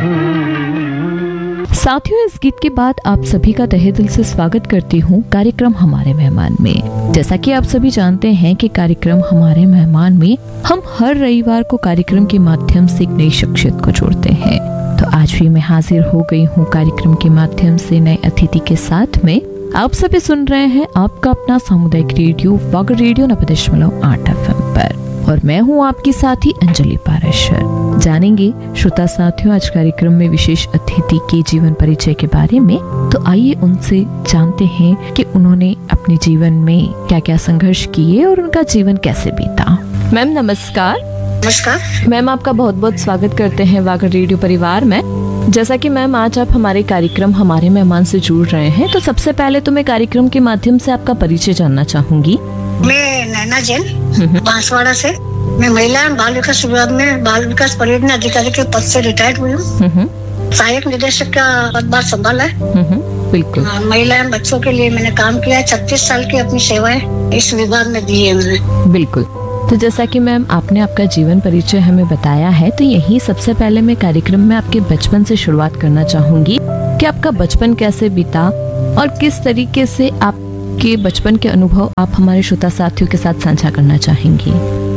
साथियों, इस गीत के बाद आप सभी का तहे दिल से स्वागत करती हूँ कार्यक्रम हमारे मेहमान में। जैसा कि आप सभी जानते हैं कि कार्यक्रम हमारे मेहमान में हम हर रविवार को कार्यक्रम के माध्यम से एक नई शख्सियत को जोड़ते हैं। तो आज भी मैं हाजिर हो गई हूँ कार्यक्रम के माध्यम से नए अतिथि के साथ में। आप सभी सुन रहे हैं आपका अपना सामुदायिक रेडियो वागर रेडियो 90.8 FM पर, और मैं हूँ आपकी साथी अंजलि पाराशर। जानेंगे श्रोता साथियों आज कार्यक्रम में विशेष अतिथि के जीवन परिचय के बारे में। तो आइए उनसे जानते हैं कि उन्होंने अपने जीवन में क्या क्या संघर्ष किए और उनका जीवन कैसे बीता। मैम नमस्कार। नमस्कार मैम, आपका बहुत बहुत स्वागत करते हैं वागर रेडियो परिवार में। जैसा कि मैम आज आप हमारे कार्यक्रम हमारे मेहमान से जुड़ रहे हैं, तो सबसे पहले तो मैं कार्यक्रम के माध्यम से आपका परिचय जानना चाहूंगी। मैं नैना जैन बांसवाड़ा से। मैं महिला एवं बाल विकास विभाग में बाल विकास परियोजना अधिकारी के पद से रिटायर्ड हुई हूँ। सहायक निदेशक का पदभार संभाला है। बिल्कुल। महिला एवं बच्चों के लिए मैंने काम किया है। 36 साल की अपनी सेवाएं इस विभाग में दी है मैंने। बिल्कुल। तो जैसा कि मैम आपने आपका जीवन परिचय हमें बताया है, तो यही सबसे पहले मैं कार्यक्रम में आपके बचपन से शुरुआत करना चाहूंगी कि आपका बचपन कैसे बीता और किस तरीके से आपके बचपन के अनुभव आप हमारे श्रोता साथियों के साथ साझा करना चाहेंगी।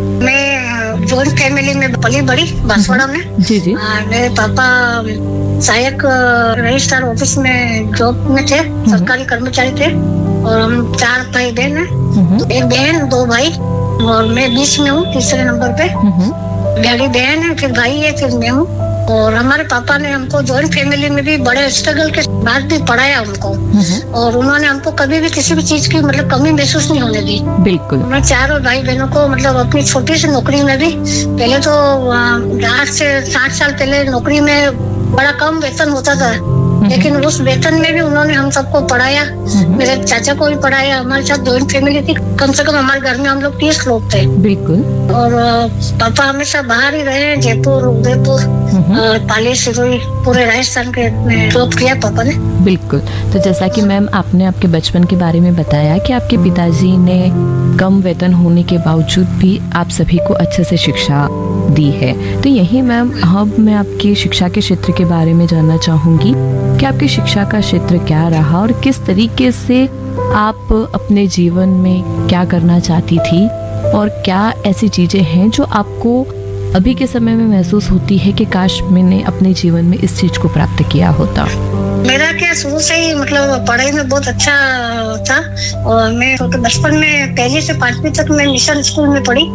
मैं जॉइंट फैमिली में पली बड़ी बांसवाड़ा में। जी जी। मेरे पापा सहायक रजिस्ट्रार ऑफिस में जॉब में थे, सरकारी कर्मचारी थे, और हम 4 भाई बहन हैं। एक बहन 2 भाई, और मैं बीच में हूँ, तीसरे नंबर पे। बड़ी बहन है, फिर भाई है, फिर मैं हूँ। और हमारे पापा ने हमको जॉइंट फैमिली में भी बड़े स्ट्रगल के बाद भी पढ़ाया हमको, और उन्होंने हमको कभी भी किसी भी चीज की मतलब कमी महसूस नहीं होने दी। बिल्कुल। मैं 4 भाई बहनों को मतलब अपनी छोटी सी नौकरी में भी, पहले तो 8 से 60 साल पहले नौकरी में बड़ा कम वेतन होता था, लेकिन उस वेतन में भी उन्होंने हम सबको पढ़ाया। मेरे चाचा को भी पढ़ाया। हमारे साथ जॉइंट फैमिली थी, कम से कम हमारे घर में हम लोग 30 लोग थे। बिल्कुल। और पापा हमेशा बाहर ही रहे, जयपुर, उदयपुर, पाली, सिरोही, पूरे राजस्थान के जॉब किया पापा ने। बिल्कुल। तो जैसा कि मैम आपने आपके बचपन के बारे में बताया कि आपके पिताजी ने कम वेतन होने के बावजूद भी आप सभी को अच्छे से शिक्षा दी है, तो यही मैम अब मैं आपकी शिक्षा के क्षेत्र के बारे में जानना चाहूंगी कि आपकी शिक्षा का क्षेत्र क्या रहा और किस तरीके से आप अपने जीवन में क्या करना चाहती थी, और क्या ऐसी चीजें हैं जो आपको अभी के समय में महसूस होती है कि काश मैंने अपने जीवन में इस चीज को प्राप्त किया होता। मेरा क्या शुरू से ही मतलब पढ़ाई में बहुत अच्छा था, और मैं तो बचपन में 1 से 5वीं तक मैं मिशन स्कूल में पढ़ी।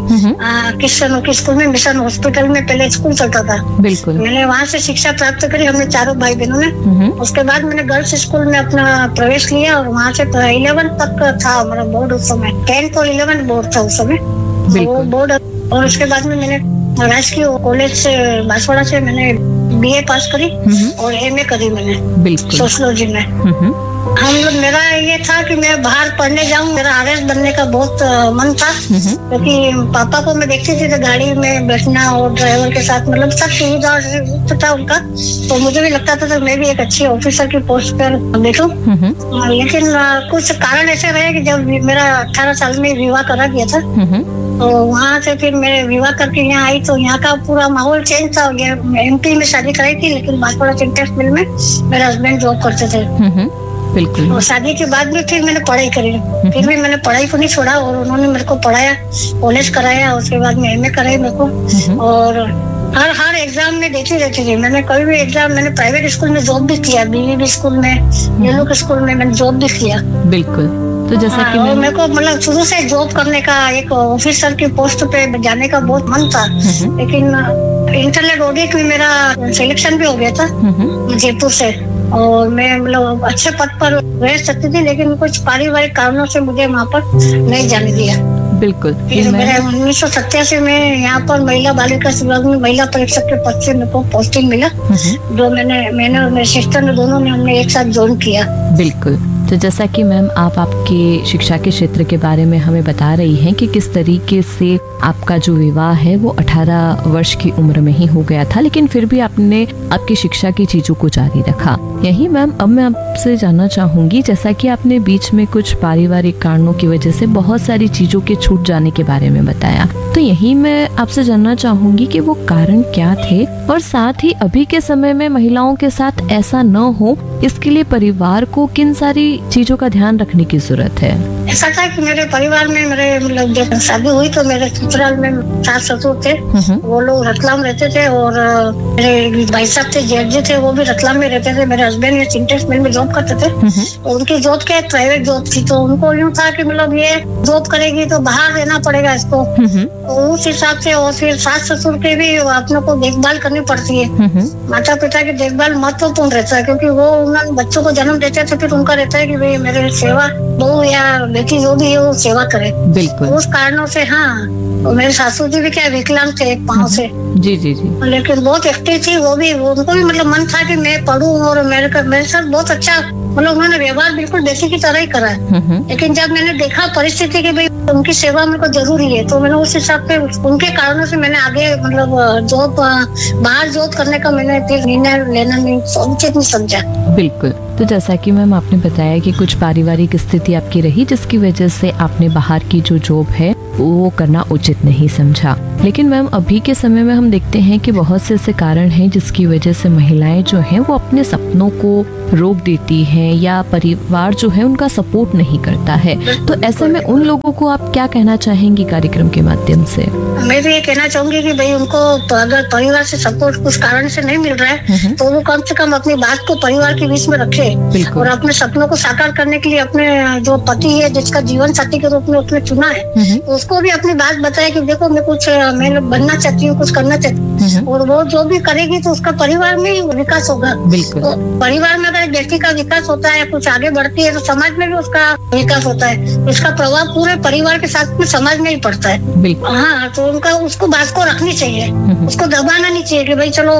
किशन के स्कूल में, मिशन हॉस्पिटल में पहले स्कूल चलता था। बिल्कुल। मैंने वहाँ से शिक्षा प्राप्त करी, हमने 4 भाई बहनों ने। उसके बाद मैंने गर्ल्स स्कूल में अपना प्रवेश लिया, और वहाँ से 11 तक था हमारा बोर्ड उस समय। 10 और 11 बोर्ड था उस समय, वो बोर्ड। और उसके बाद में मैंने राजकीय कॉलेज से बांसवाड़ा से मैंने BA पास करी, और MA करी मैंने। बिल्कुल। सोशियोलॉजी में। हम लोग, मेरा ये था कि मैं बाहर पढ़ने जाऊं। मेरा RS बनने का बहुत मन था, क्योंकि पापा को मैं देखती थी तो गाड़ी में बैठना और ड्राइवर के साथ मतलब सब सुविधा था उनका, तो मुझे भी लगता था तो मैं भी एक अच्छी ऑफिसर की पोस्ट पर बैठूं। लेकिन कुछ कारण ऐसे रहे कि जब मेरा 18 साल में विवाह करा दिया था, तो वहाँ से फिर मैं विवाह करके यहाँ आई, तो यहाँ का पूरा माहौल चेंज था। MP में शादी कराई थी, लेकिन बांसवाड़ा सिंटेक्स मिल में मेरे हस्बैंड जॉब करते थे। बिल्कुल। और शादी के बाद भी फिर मैंने पढ़ाई करी, फिर भी मैंने पढ़ाई को नहीं छोड़ा, और उन्होंने मेरे को पढ़ाया, कॉलेज कराया, उसके बाद में MA कराई मेरे को। और हर एग्जाम में देती रहती थी। मैंने कोई भी एग्जाम, मैंने प्राइवेट स्कूल में जॉब भी किया, BVB स्कूल में, येलो स्कूल में मैंने जॉब भी किया। बिल्कुल। तो जैसा कि मेरे को मतलब शुरू से जॉब करने का, एक ऑफिसर की पोस्ट पे जाने का बहुत मन था, लेकिन इंटरनेट ऑडिट में मेरा सिलेक्शन भी हो गया था जयपुर से, और मैं मतलब अच्छे पद पर रह सकती थी, लेकिन कुछ पारिवारिक कारणों से मुझे वहाँ पर नहीं जाने दिया। बिल्कुल। फिर मेरे 1987 में यहाँ पर महिला बाल विकास विभाग में महिला परीक्षक के पद से मेरे को पोस्टिंग मिला, जो मैंने और मेरे सिस्टर ने दोनों ने हमने एक साथ ज्वाइन किया। बिल्कुल। तो जैसा कि मैम आप आपके शिक्षा के क्षेत्र के बारे में हमें बता रही हैं कि किस तरीके से आपका जो विवाह है वो 18 वर्ष की उम्र में ही हो गया था, लेकिन फिर भी आपने आपकी शिक्षा की चीजों को जारी रखा। यही मैम अब मैं आपसे जानना चाहूंगी, जैसा कि आपने बीच में कुछ पारिवारिक कारणों की वजह से बहुत सारी चीजों के छूट जाने के बारे में बताया, तो यही मैं आपसे जानना चाहूंगी कि वो कारण क्या थे, और साथ ही अभी के समय में महिलाओं के साथ ऐसा न हो इसके लिए परिवार को किन सारी चीजों का ध्यान रखने की जरूरत है। ऐसा था कि मेरे परिवार में मेरे मतलब जब शादी हुई तो मेरे ससुराल में सास ससुर थे, वो लोग रतलाम रहते थे, और मेरे भाई साहब थे, जेठ जी थे, वो भी रतलाम में रहते थे। मेरे हस्बैंड ये सिंटेक्स मिल में जॉब करते थे, और उनकी जॉब क्या प्राइवेट जॉब थी, तो उनको यूँ था कि मतलब ये जॉब करेगी तो बाहर रहना पड़ेगा इसको, तो उस हिसाब से। और फिर सास ससुर के भी अपने को देखभाल करनी पड़ती है, माता पिता की देखभाल महत्वपूर्ण रहता है, क्योंकि वो उन्होंने बच्चों को जन्म देते हैं, तो फिर उनका रहता है कि भाई मेरे सेवा बहू या बेटी जो भी है वो सेवा करे। बिल्कुल। उस कारणों से हाँ, तो मेरे सासू जी भी क्या विकलांग थे एक पाँव से। जी जी जी। लेकिन बहुत एक्टिव थी वो भी, उनको भी मतलब मन था कि मैं पढ़ूं, और मेरे साथ बहुत अच्छा मतलब उन्होंने व्यवहार बिल्कुल बेटी की तरह ही करा है। लेकिन जब मैंने देखा परिस्थिति की भाई उनकी सेवा मेरे को जरूरी है, तो मैंने उस हिसाब से उनके कारणों से मैंने आगे मतलब जॉब बाहर जॉब करने का मैंने निर्णय लेना नहीं उचित नहीं समझा। बिल्कुल। तो जैसा कि मैम आपने बताया कि कुछ पारिवारिक स्थिति आपकी रही जिसकी वजह से आपने बाहर की जो जॉब है वो करना उचित नहीं समझा, लेकिन मैम अभी के समय में हम देखते हैं कि बहुत से ऐसे कारण हैं जिसकी वजह से महिलाएं जो हैं वो अपने सपनों को रोक देती हैं, या परिवार जो है उनका सपोर्ट नहीं करता है। तो ऐसे में उन लोगों को आप क्या कहना चाहेंगी कार्यक्रम के माध्यम से? मैं भी ये कहना चाहूंगी कि भाई उनको अगर परिवार से सपोर्ट कुछ कारण से नहीं मिल रहा है तो वो कम से कम अपनी बात को परिवार के बीच में रखे, और अपने सपनों को साकार करने के लिए अपने जो पति है जिसका जीवन साथी के रूप में उसने चुना है, उसको भी अपनी बात बताए कि देखो मैं बनना चाहती हूँ, कुछ करना चाहती हूँ, और वो जो भी करेगी तो उसका परिवार में ही विकास होगा। तो परिवार में अगर व्यक्ति का विकास होता है, कुछ आगे बढ़ती है, तो समाज में भी उसका विकास होता है, उसका प्रभाव पूरे परिवार के साथ में समाज में ही पड़ता है। हाँ, तो उसको बात को रखनी चाहिए, उसको दबाना नहीं चाहिए कि भाई चलो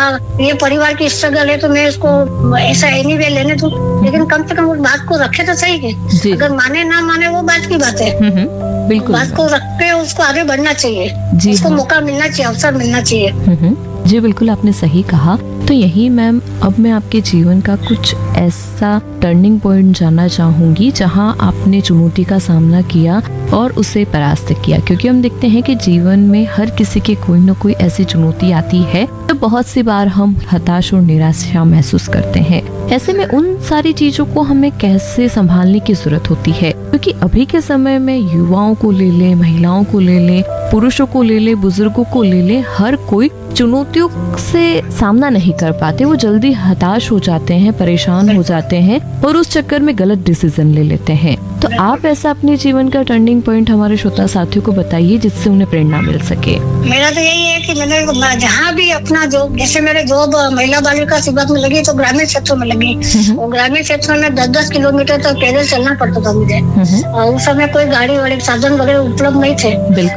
ये परिवार की स्ट्रगल है तो मैं इसको ऐसा एनीवे लेने दूं, लेकिन कम से कम उस बात को रखे तो सही है। अगर माने ना माने वो बात की बात है, बिल्कुल बात को रख के उसको आगे बढ़ना चाहिए, उसको मौका मिलना चाहिए, अवसर मिलना चाहिए। जी बिल्कुल, आपने सही कहा। तो यही मैम अब मैं आपके जीवन का कुछ ऐसा टर्निंग पॉइंट जानना चाहूंगी जहां आपने चुनौती का सामना किया और उसे परास्त किया, क्योंकि हम देखते हैं कि जीवन में हर किसी के कोई न कोई ऐसी चुनौती आती है तो बहुत सी बार हम हताश और निराशा महसूस करते हैं। ऐसे में उन सारी चीजों को हमें कैसे संभालने की जरूरत होती है, क्योंकि अभी के समय में युवाओं को ले ले, महिलाओं को ले ले, पुरुषों को ले ले, बुजुर्गों को ले ले, हर कोई चुनौतियों से सामना नहीं कर पाते, वो जल्दी हताश हो जाते हैं, परेशान हो जाते हैं और उस चक्कर में गलत डिसीजन ले लेते हैं। तो आप ऐसा अपने जीवन का टर्निंग पॉइंट हमारे श्रोता साथियों को बताइए जिससे उन्हें प्रेरणा मिल सके। मेरा तो यही है कि मैंने जहाँ भी अपना जॉब, जैसे मेरे जॉब महिला बालिका शिविर में लगी तो ग्रामीण क्षेत्रों में लगी, और ग्रामीण क्षेत्रों में 10-10 किलोमीटर तक पैदल चलना पड़ता था मुझे, और उस समय कोई गाड़ी वाले साधन वगैरह उपलब्ध नहीं थे।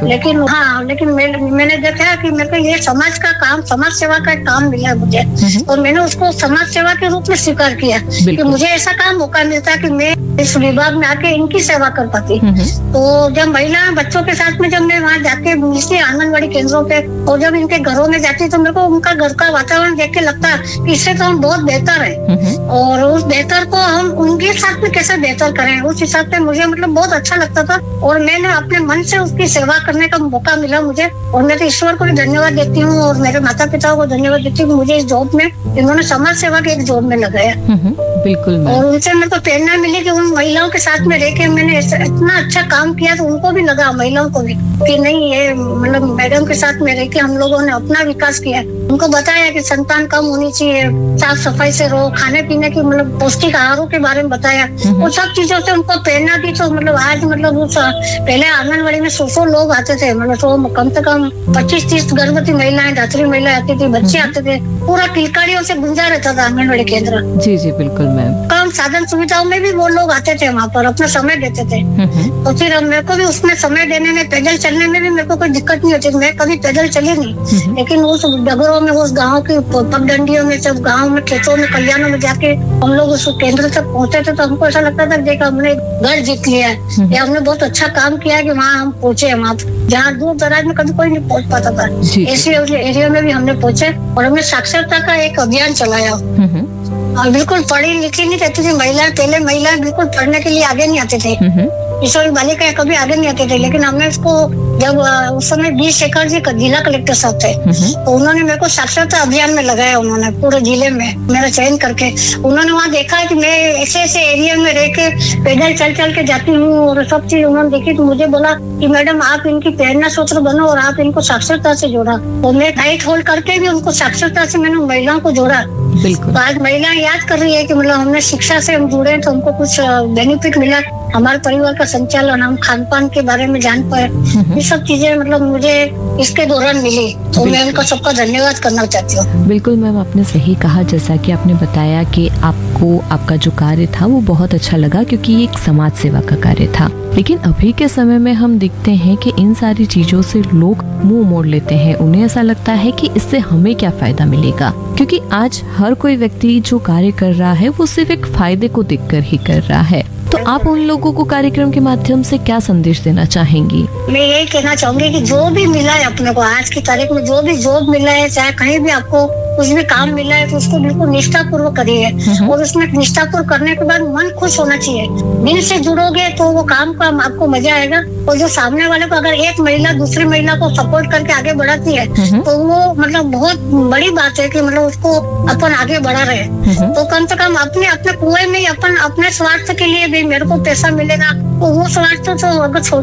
लेकिन मैंने देखा कि मेरे को ये समाज का काम, समाज सेवा का काम मिला है मुझे, और मैंने उसको समाज सेवा के रूप में स्वीकार किया कि मुझे ऐसा काम मौका मिलता कि मैं इस विभाग में आके इनकी सेवा कर पाती। तो जब महिला बच्चों के साथ में जब मैं वहाँ जाके मिलती आंगनबाड़ी केंद्रों पे, और जब इनके घरों में जाती तो मेरे को उनका घर का वातावरण देख के लगता कि इससे तो हम बहुत बेहतर है, और उस बेहतर को हम उनके साथ में कैसे बेहतर करें, उस हिसाब से मुझे मतलब बहुत अच्छा लगता था, और मैंने अपने मन से उसकी सेवा करने का मौका मिला मुझे। और मैं तो ईश्वर को भी धन्यवाद देती हूँ और मेरे माता पिता को धन्यवाद देती हूँ, मुझे इस जॉब में इन्होंने समाज सेवा के एक जॉब में लगाया। बिल्कुल। और उनसे मेरे को प्रेरणा मिली कि उन महिलाओं के साथ में रह के मैंने इतना अच्छा काम किया, तो उनको भी लगा, महिलाओं को भी, कि नहीं ये मतलब मैडम के साथ में रह के हम लोगों ने अपना विकास किया। उनको बताया कि संतान कम होनी चाहिए, साफ सफाई से रहो, खाने पीने की मतलब पौष्टिक आहारों के बारे में बताया, वो सब चीजों से उनको प्रेरणा दी। तो मतलब आज मतलब पहले आंगनबाड़ी में 100 लोग आते थे, मतलब कम से कम 25-30 गर्भवती महिलाएं, धात्री महिलाएं आती थी, बच्चे आते थे, पूरा किलकारियों से गुंजा रहता था आंगनबाड़ी केंद्र। जी जी बिल्कुल मैम। तमाम साधन सुविधाओं में भी वो लोग आते थे वहाँ पर, अपना समय देते थे। तो फिर मेरे को भी उसमें समय देने में, पैदल चलने में भी मेरे को कोई दिक्कत नहीं होती। मैं कभी पैदल चली नहीं, लेकिन उस डगरों में, उस गाँव की पगडंडियों में, जब गाँव में, खेतों में, कल्याणों में जाके हम लोग उस केंद्र तक पहुँचे थे, तो हमको ऐसा लगता था देखा हमने घर जीत लिया है, या हमने बहुत अच्छा काम किया है कि वहाँ हम पहुँचे हैं, वहाँ जहाँ दूर दराज में कभी कोई नहीं पहुँच पाता था, ऐसे एरिया में भी हमने पहुँचे। और हमने साक्षरता का एक अभियान चलाया। और बिल्कुल पढ़ी लिखी नहीं रहती थी महिलाएं, पहले महिलाएं बिल्कुल पढ़ने के लिए आगे नहीं आते थे, किशोरी बालिकाएं कभी आगे नहीं आते थे। लेकिन हमने इसको, जब उस समय बी शेखर जी जिला कलेक्टर साहब थे, तो उन्होंने मेरे को साक्षरता अभियान में लगाया, उन्होंने पूरे जिले में मेरा चयन करके। उन्होंने वहाँ देखा है कि मैं ऐसे ऐसे एरिया में रह के पैदल चल चल के जाती हूँ और सब चीज उन्होंने देखी, तो मुझे बोला कि मैडम आप इनकी प्रेरणा सूत्र बनो और आप इनको साक्षरता से जोड़ा। और मैं डाइट होल्ड करके भी उनको साक्षरता से मैंने महिलाओं को जोड़ा। बिल्कुल। तो आज महिलाएं याद कर रही है कि मतलब हमने शिक्षा से हम जुड़े तो हमको कुछ बेनिफिट मिला, हमारे परिवार का संचालन, हम खान पान के बारे में जान पाए, ये सब चीजें मतलब मुझे इसके दौरान मिली। तो मैं उनका सबका धन्यवाद करना चाहती हूँ। बिल्कुल मैम, आपने सही कहा। जैसा कि आपने बताया कि आपको आपका जो कार्य था वो बहुत अच्छा लगा, क्योंकि ये एक समाज सेवा का कार्य था। लेकिन अभी के समय में हम देखते हैं कि इन सारी चीजों से लोग मुंह मोड़ लेते हैं। उन्हें ऐसा लगता है कि इससे हमें क्या फायदा मिलेगा, क्योंकि आज हर कोई व्यक्ति जो कार्य कर रहा है वो सिर्फ एक फायदे को देखकर ही कर रहा है। तो आप उन लोगों को कार्यक्रम के माध्यम से क्या संदेश देना चाहेंगी? मैं यही कहना चाहूंगी कि जो भी मिला है अपने को आज की तारीख में, जो भी जॉब मिला है, चाहे कहीं भी आपको कुछ भी काम मिला है, तो उसको बिल्कुल निष्ठा पूर्वक करिए। और उसमें निष्ठा पूर्वक करने के बाद मन खुश होना चाहिए। दिल से जुड़ोगे तो वो काम का आपको मजा आएगा। और जो सामने वाले को, अगर एक महिला दूसरी महिला को सपोर्ट करके आगे बढ़ाती है, तो वो मतलब बहुत बड़ी बात है कि मतलब उसको अपन आगे बढ़ा रहे। तो कम से कम अपने अपने कुएं में अपन अपने स्वार्थ के लिए भी, मेरे को पैसा मिलेगा, तो वो स्वार्थ तो अगर